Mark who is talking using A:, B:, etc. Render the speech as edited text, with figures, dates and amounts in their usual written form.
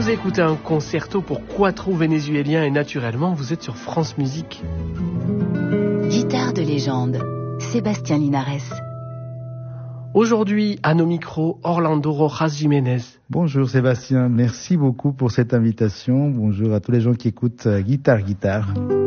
A: Vous écoutez un concerto pour quattro vénézuélien et naturellement, vous êtes sur France Musique.
B: Guitare de légende, Sébastien Linares.
A: Aujourd'hui, à nos micros, Orlando Rojas Jiménez.
C: Bonjour Sébastien, merci beaucoup pour cette invitation. Bonjour à tous les gens qui écoutent Guitare.